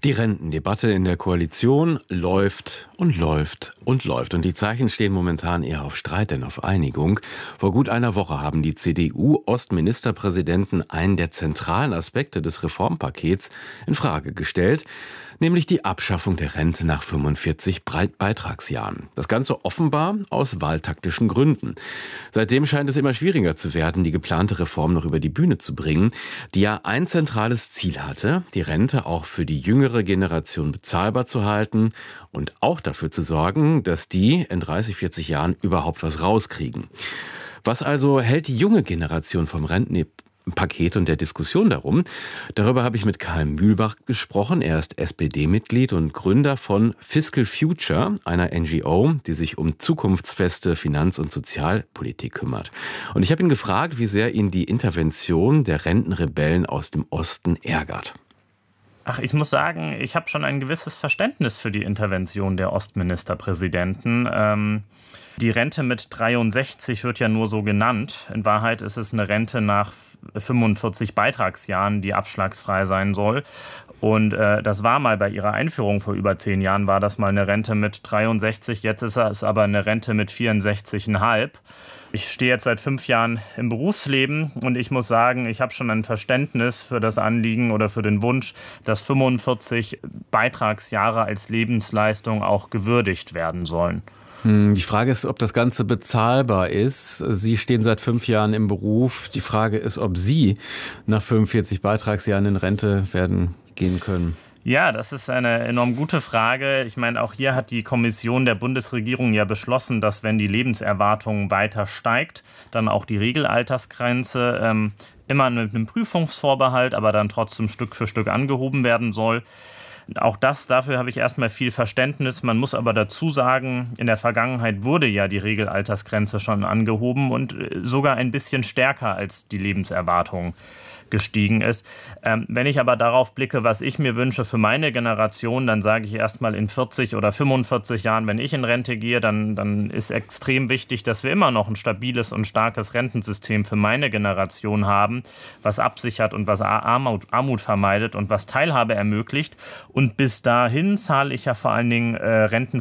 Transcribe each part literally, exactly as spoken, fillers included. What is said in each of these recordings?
Die Rentendebatte in der Koalition läuft und läuft und läuft. Und die Zeichen stehen momentan eher auf Streit denn auf Einigung. Vor gut einer Woche haben die C D U-Ostministerpräsidenten einen der zentralen Aspekte des Reformpakets in Frage gestellt, nämlich die Abschaffung der Rente nach fünfundvierzig Beitragsjahren. Das Ganze offenbar aus wahltaktischen Gründen. Seitdem scheint es immer schwieriger zu werden, die geplante Reform noch über die Bühne zu bringen, die ja ein zentrales Ziel hatte, die Rente auch für die jüngere Generation bezahlbar zu halten und auch dafür zu sorgen, dass die in dreißig, vierzig Jahren überhaupt was rauskriegen. Was also hält die junge Generation vom Rentenpaket und der Diskussion darum? Darüber habe ich mit Karl Mühlbach gesprochen. Er ist S P D-Mitglied und Gründer von Fiscal Future, einer N G O, die sich um zukunftsfeste Finanz- und Sozialpolitik kümmert. Und ich habe ihn gefragt, wie sehr ihn die Intervention der Rentenrebellen aus dem Osten ärgert. Ach, ich muss sagen, ich habe schon ein gewisses Verständnis für die Intervention der Ostministerpräsidenten. Ähm, die Rente mit dreiundsechzig wird ja nur so genannt. In Wahrheit ist es eine Rente nach fünfundvierzig Beitragsjahren, die abschlagsfrei sein soll. Und äh, das war mal bei ihrer Einführung vor über zehn Jahren, war das mal eine Rente mit dreiundsechzig. Jetzt ist es aber eine Rente mit vierundsechzig Komma fünf. Ich stehe jetzt seit fünf Jahren im Berufsleben und ich muss sagen, ich habe schon ein Verständnis für das Anliegen oder für den Wunsch, dass fünfundvierzig Beitragsjahre als Lebensleistung auch gewürdigt werden sollen. Die Frage ist, ob das Ganze bezahlbar ist. Sie stehen seit fünf Jahren im Beruf. Die Frage ist, ob Sie nach fünfundvierzig Beitragsjahren in Rente werden gehen können. Ja, das ist eine enorm gute Frage. Ich meine, auch hier hat die Kommission der Bundesregierung ja beschlossen, dass wenn die Lebenserwartung weiter steigt, dann auch die Regelaltersgrenze ähm, immer mit einem Prüfungsvorbehalt, aber dann trotzdem Stück für Stück angehoben werden soll. Auch das, dafür habe ich erstmal viel Verständnis. Man muss aber dazu sagen, in der Vergangenheit wurde ja die Regelaltersgrenze schon angehoben und sogar ein bisschen stärker als die Lebenserwartung gestiegen ist. Ähm, wenn ich aber darauf blicke, was ich mir wünsche für meine Generation, dann sage ich erstmal in vierzig oder fünfundvierzig Jahren, wenn ich in Rente gehe, dann, dann ist extrem wichtig, dass wir immer noch ein stabiles und starkes Rentensystem für meine Generation haben, was absichert und was Armut, Armut vermeidet und was Teilhabe ermöglicht. Und bis dahin zahle ich ja vor allen Dingen äh,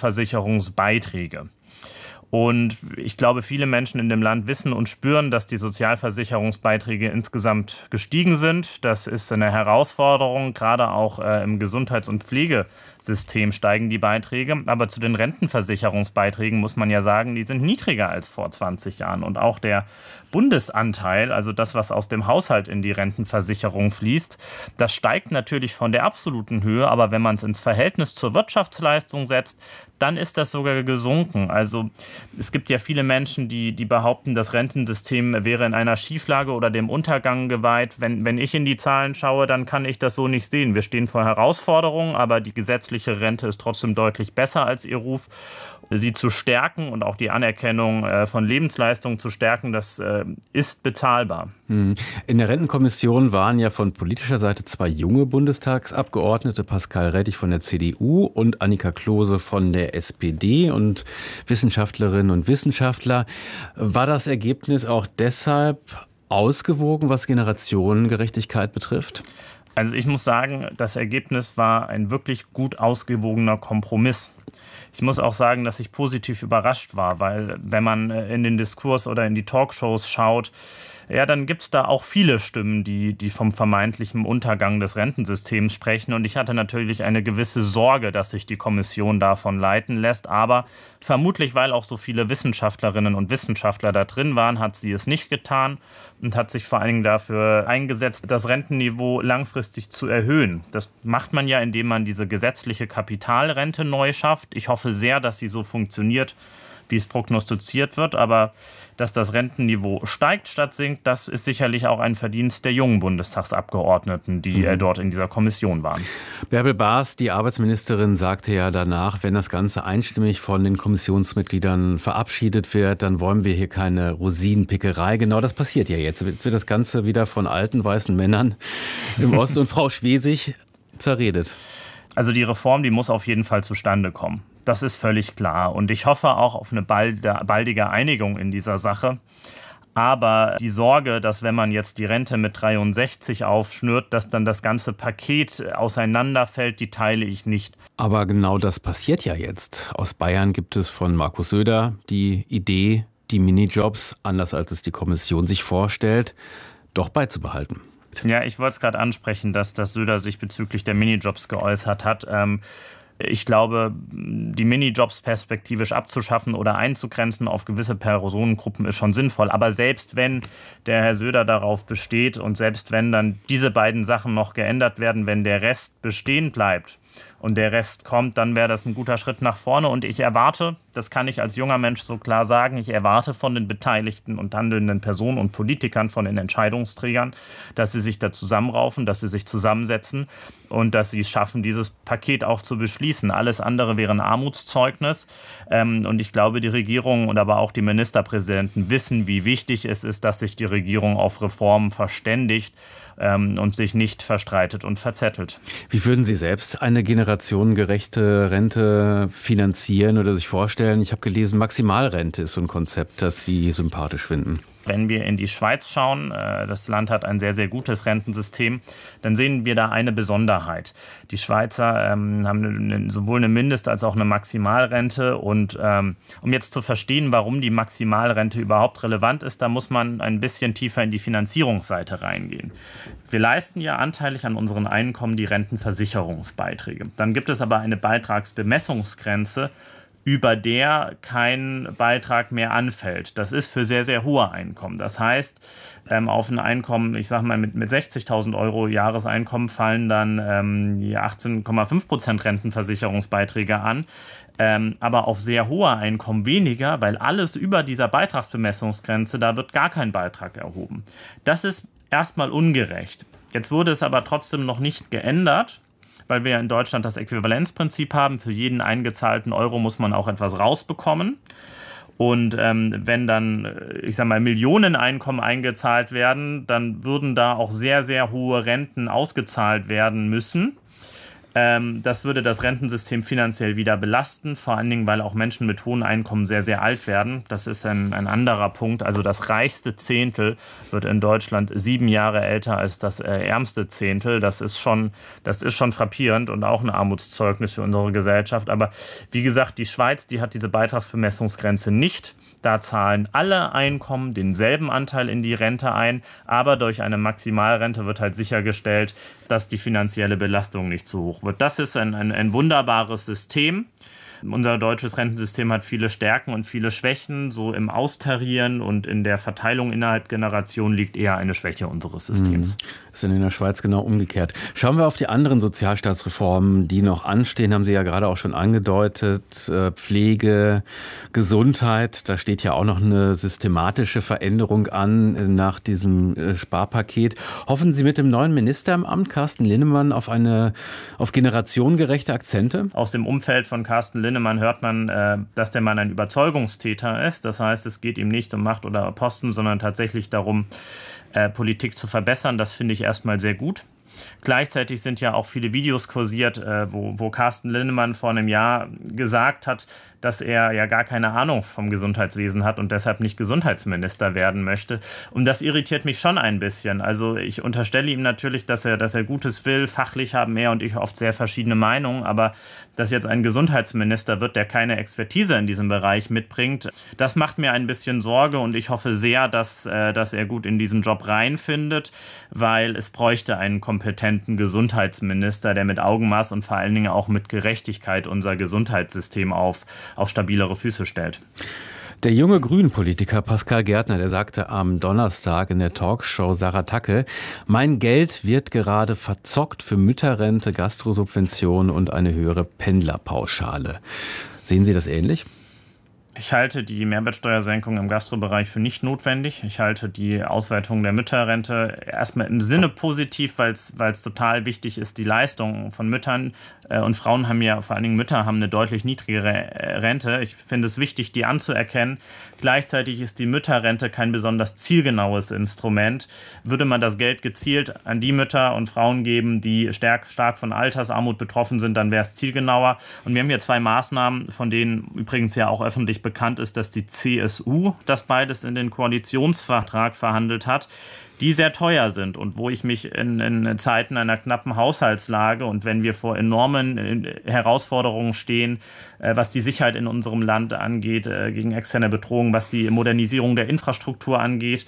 Rentenversicherungsbeiträge. Und ich glaube, viele Menschen in dem Land wissen und spüren, dass die Sozialversicherungsbeiträge insgesamt gestiegen sind. Das ist eine Herausforderung, gerade auch äh, im Gesundheits- und Pflegesystem steigen die Beiträge. Aber zu den Rentenversicherungsbeiträgen muss man ja sagen, die sind niedriger als vor zwanzig Jahren. Und auch der Bundesanteil, also das, was aus dem Haushalt in die Rentenversicherung fließt, das steigt natürlich von der absoluten Höhe. Aber wenn man es ins Verhältnis zur Wirtschaftsleistung setzt, dann ist das sogar gesunken. Also es gibt ja viele Menschen, die, die behaupten, das Rentensystem wäre in einer Schieflage oder dem Untergang geweiht. Wenn, wenn ich in die Zahlen schaue, dann kann ich das so nicht sehen. Wir stehen vor Herausforderungen, aber die gesetzliche Rente ist trotzdem deutlich besser als ihr Ruf. Sie zu stärken und auch die Anerkennung äh, von Lebensleistungen zu stärken, das äh, ist bezahlbar. In der Rentenkommission waren ja von politischer Seite zwei junge Bundestagsabgeordnete, Pascal Rettig von der C D U und Annika Klose von der S P D und Wissenschaftlerinnen und Wissenschaftler. War das Ergebnis auch deshalb ausgewogen, was Generationengerechtigkeit betrifft? Also ich muss sagen, das Ergebnis war ein wirklich gut ausgewogener Kompromiss. Ich muss auch sagen, dass ich positiv überrascht war, weil wenn man in den Diskurs oder in die Talkshows schaut, ja, dann gibt es da auch viele Stimmen, die, die vom vermeintlichen Untergang des Rentensystems sprechen. Und ich hatte natürlich eine gewisse Sorge, dass sich die Kommission davon leiten lässt. Aber vermutlich, weil auch so viele Wissenschaftlerinnen und Wissenschaftler da drin waren, hat sie es nicht getan und hat sich vor allen Dingen dafür eingesetzt, das Rentenniveau langfristig zu erhöhen. Das macht man ja, indem man diese gesetzliche Kapitalrente neu schafft. Ich hoffe sehr, dass sie so funktioniert, wie es prognostiziert wird. Aber dass das Rentenniveau steigt statt sinkt, das ist sicherlich auch ein Verdienst der jungen Bundestagsabgeordneten, die mhm. dort in dieser Kommission waren. Bärbel Baas, die Arbeitsministerin, sagte ja danach, wenn das Ganze einstimmig von den Kommissionsmitgliedern verabschiedet wird, dann wollen wir hier keine Rosinenpickerei. Genau das passiert ja jetzt. Wird das Ganze wieder von alten weißen Männern im Osten und Frau Schwesig zerredet. Also die Reform, die muss auf jeden Fall zustande kommen. Das ist völlig klar. Und ich hoffe auch auf eine baldige Einigung in dieser Sache. Aber die Sorge, dass wenn man jetzt die Rente mit dreiundsechzig aufschnürt, dass dann das ganze Paket auseinanderfällt, die teile ich nicht. Aber genau das passiert ja jetzt. Aus Bayern gibt es von Markus Söder die Idee, die Minijobs, anders als es die Kommission sich vorstellt, doch beizubehalten. Ja, ich wollte es gerade ansprechen, dass, dass Söder sich bezüglich der Minijobs geäußert hat. Ähm, Ich glaube, die Minijobs perspektivisch abzuschaffen oder einzugrenzen auf gewisse Personengruppen ist schon sinnvoll. Aber selbst wenn der Herr Söder darauf besteht und selbst wenn dann diese beiden Sachen noch geändert werden, wenn der Rest bestehen bleibt und der Rest kommt, dann wäre das ein guter Schritt nach vorne. Und ich erwarte, das kann ich als junger Mensch so klar sagen, ich erwarte von den beteiligten und handelnden Personen und Politikern, von den Entscheidungsträgern, dass sie sich da zusammenraufen, dass sie sich zusammensetzen und dass sie es schaffen, dieses Paket auch zu beschließen. Alles andere wäre ein Armutszeugnis. Und ich glaube, die Regierung und aber auch die Ministerpräsidenten wissen, wie wichtig es ist, dass sich die Regierung auf Reformen verständigt und sich nicht verstreitet und verzettelt. Wie würden Sie selbst eine generationengerechte Rente finanzieren oder sich vorstellen? Ich habe gelesen, Maximalrente ist so ein Konzept, das Sie sympathisch finden. Wenn wir in die Schweiz schauen, das Land hat ein sehr, sehr gutes Rentensystem, dann sehen wir da eine Besonderheit. Die Schweizer ähm, haben sowohl eine Mindest- als auch eine Maximalrente. Und ähm, um jetzt zu verstehen, warum die Maximalrente überhaupt relevant ist, da muss man ein bisschen tiefer in die Finanzierungsseite reingehen. Wir leisten ja anteilig an unseren Einkommen die Rentenversicherungsbeiträge. Dann gibt es aber eine Beitragsbemessungsgrenze, über der kein Beitrag mehr anfällt. Das ist für sehr, sehr hohe Einkommen. Das heißt, ähm, auf ein Einkommen, ich sage mal mit, mit sechzigtausend Euro Jahreseinkommen fallen dann ähm, die achtzehn Komma fünf Prozent Rentenversicherungsbeiträge an. Ähm, aber auf sehr hohe Einkommen weniger, weil alles über dieser Beitragsbemessungsgrenze, da wird gar kein Beitrag erhoben. Das ist erstmal ungerecht. Jetzt wurde es aber trotzdem noch nicht geändert, weil wir in Deutschland das Äquivalenzprinzip haben. Für jeden eingezahlten Euro muss man auch etwas rausbekommen. Und ähm, wenn dann, ich sag mal, Millionen Einkommen eingezahlt werden, dann würden da auch sehr, sehr hohe Renten ausgezahlt werden müssen. Ähm, das würde das Rentensystem finanziell wieder belasten, vor allen Dingen, weil auch Menschen mit hohen Einkommen sehr, sehr alt werden. Das ist ein, ein anderer Punkt. Also das reichste Zehntel wird in Deutschland sieben Jahre älter als das äh, ärmste Zehntel. Das ist schon, das ist schon frappierend und auch ein Armutszeugnis für unsere Gesellschaft. Aber wie gesagt, die Schweiz, die hat diese Beitragsbemessungsgrenze nicht. Da zahlen alle Einkommen denselben Anteil in die Rente ein, aber durch eine Maximalrente wird halt sichergestellt, dass die finanzielle Belastung nicht zu hoch wird. Das ist ein, ein, ein wunderbares System. Unser deutsches Rentensystem hat viele Stärken und viele Schwächen. So im Austarieren und in der Verteilung innerhalb Generationen liegt eher eine Schwäche unseres Systems. Ist in der Schweiz genau umgekehrt. Schauen wir auf die anderen Sozialstaatsreformen, die noch anstehen, haben Sie ja gerade auch schon angedeutet. Pflege, Gesundheit, da steht ja auch noch eine systematische Veränderung an nach diesem Sparpaket. Hoffen Sie mit dem neuen Minister im Amt, Carsten Linnemann, auf eine auf generationengerechte Akzente? Aus dem Umfeld von Carsten Linnemann hört man, dass der Mann ein Überzeugungstäter ist. Das heißt, es geht ihm nicht um Macht oder Posten, sondern tatsächlich darum, Politik zu verbessern. Das finde ich erstmal sehr gut. Gleichzeitig sind ja auch viele Videos kursiert, wo, wo Carsten Linnemann vor einem Jahr gesagt hat, dass er ja gar keine Ahnung vom Gesundheitswesen hat und deshalb nicht Gesundheitsminister werden möchte. Und das irritiert mich schon ein bisschen. Also ich unterstelle ihm natürlich, dass er, dass er Gutes will. Fachlich haben er und ich oft sehr verschiedene Meinungen. Aber dass jetzt ein Gesundheitsminister wird, der keine Expertise in diesem Bereich mitbringt, das macht mir ein bisschen Sorge. Und ich hoffe sehr, dass, dass er gut in diesen Job reinfindet, weil es bräuchte einen kompetenten Gesundheitsminister, der mit Augenmaß und vor allen Dingen auch mit Gerechtigkeit unser Gesundheitssystem auf auf stabilere Füße stellt. Der junge Grünen-Politiker Pascal Gärtner, der sagte am Donnerstag in der Talkshow Sarah Tacke, mein Geld wird gerade verzockt für Mütterrente, Gastrosubvention und eine höhere Pendlerpauschale. Sehen Sie das ähnlich? Ich halte die Mehrwertsteuersenkung im Gastrobereich für nicht notwendig. Ich halte die Ausweitung der Mütterrente erstmal im Sinne positiv, weil es total wichtig ist, die Leistung von Müttern und Frauen haben ja, vor allen Dingen Mütter, haben eine deutlich niedrigere Rente. Ich finde es wichtig, die anzuerkennen. Gleichzeitig ist die Mütterrente kein besonders zielgenaues Instrument. Würde man das Geld gezielt an die Mütter und Frauen geben, die stark, stark von Altersarmut betroffen sind, dann wäre es zielgenauer. Und wir haben hier zwei Maßnahmen, von denen übrigens ja auch öffentlich bekannt ist, dass die C S U das beides in den Koalitionsvertrag verhandelt hat, die sehr teuer sind und wo ich mich in, in Zeiten einer knappen Haushaltslage und wenn wir vor enormen Herausforderungen stehen, äh, was die Sicherheit in unserem Land angeht, äh, gegen externe Bedrohungen, was die Modernisierung der Infrastruktur angeht,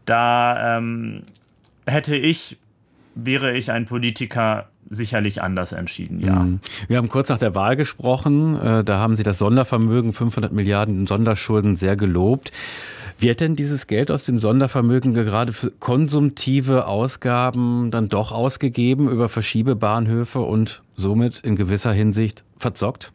da ähm, hätte ich, wäre ich ein Politiker, sicherlich anders entschieden, ja. Wir haben kurz nach der Wahl gesprochen, äh, da haben Sie das Sondervermögen, fünfhundert Milliarden Sonderschulden, sehr gelobt. Wird denn dieses Geld aus dem Sondervermögen gerade für konsumtive Ausgaben dann doch ausgegeben über Verschiebebahnhöfe und somit in gewisser Hinsicht verzockt?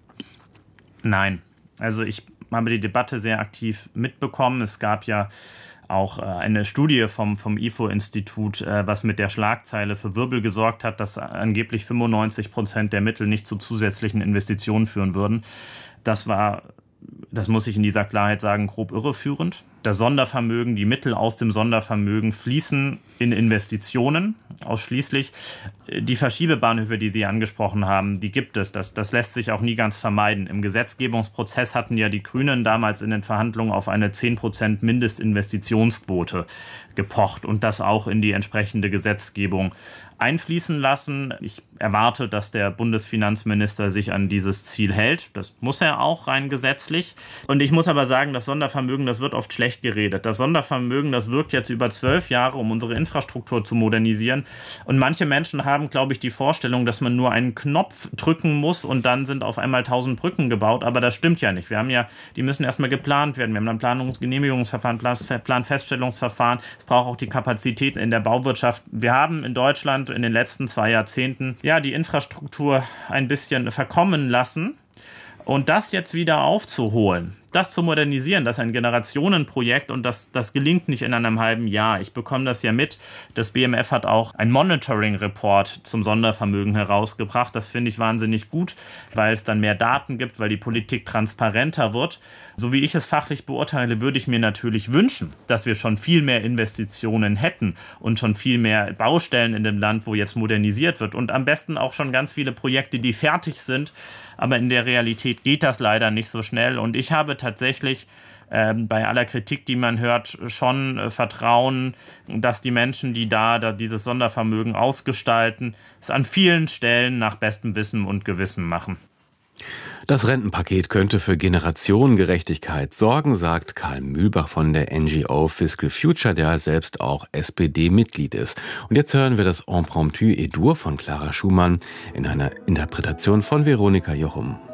Nein. Also ich habe die Debatte sehr aktiv mitbekommen. Es gab ja auch eine Studie vom, vom I F O-Institut, was mit der Schlagzeile für Wirbel gesorgt hat, dass angeblich fünfundneunzig Prozent der Mittel nicht zu zusätzlichen Investitionen führen würden. Das war, das muss ich in dieser Klarheit sagen, grob irreführend. Das Sondervermögen, die Mittel aus dem Sondervermögen fließen in Investitionen ausschließlich. Die Verschiebebahnhöfe, die Sie angesprochen haben, die gibt es. Das, das lässt sich auch nie ganz vermeiden. Im Gesetzgebungsprozess hatten ja die Grünen damals in den Verhandlungen auf eine zehn Prozent Mindestinvestitionsquote gepocht und das auch in die entsprechende Gesetzgebung einfließen lassen. Ich erwarte, dass der Bundesfinanzminister sich an dieses Ziel hält. Das muss er auch rein gesetzlich. Und ich muss aber sagen, das Sondervermögen, das wird oft schlecht geredet. Das Sondervermögen, das wirkt jetzt über zwölf Jahre, um unsere Infrastruktur zu modernisieren. Und manche Menschen haben, glaube ich, die Vorstellung, dass man nur einen Knopf drücken muss und dann sind auf einmal tausend Brücken gebaut. Aber das stimmt ja nicht. Wir haben ja, die müssen erstmal geplant werden. Wir haben dann Planungs-, Genehmigungsverfahren, Planfeststellungsverfahren. Es braucht auch die Kapazität in der Bauwirtschaft. Wir haben in Deutschland in den letzten zwei Jahrzehnten ja die Infrastruktur ein bisschen verkommen lassen. Und das jetzt wieder aufzuholen, das zu modernisieren, das ist ein Generationenprojekt und das, das gelingt nicht in einem halben Jahr. Ich bekomme das ja mit. Das B M F hat auch ein Monitoring-Report zum Sondervermögen herausgebracht. Das finde ich wahnsinnig gut, weil es dann mehr Daten gibt, weil die Politik transparenter wird. So wie ich es fachlich beurteile, würde ich mir natürlich wünschen, dass wir schon viel mehr Investitionen hätten und schon viel mehr Baustellen in dem Land, wo jetzt modernisiert wird und am besten auch schon ganz viele Projekte, die fertig sind. Aber in der Realität geht das leider nicht so schnell. Und ich habe tatsächlich äh, bei aller Kritik, die man hört, schon äh, Vertrauen, dass die Menschen, die da, da dieses Sondervermögen ausgestalten, es an vielen Stellen nach bestem Wissen und Gewissen machen. Das Rentenpaket könnte für Generationengerechtigkeit sorgen, sagt Karl Mühlbach von der N G O Fiscal Future, der selbst auch S P D-Mitglied ist. Und jetzt hören wir das Impromptu E-Dur von Clara Schumann in einer Interpretation von Veronika Jochum.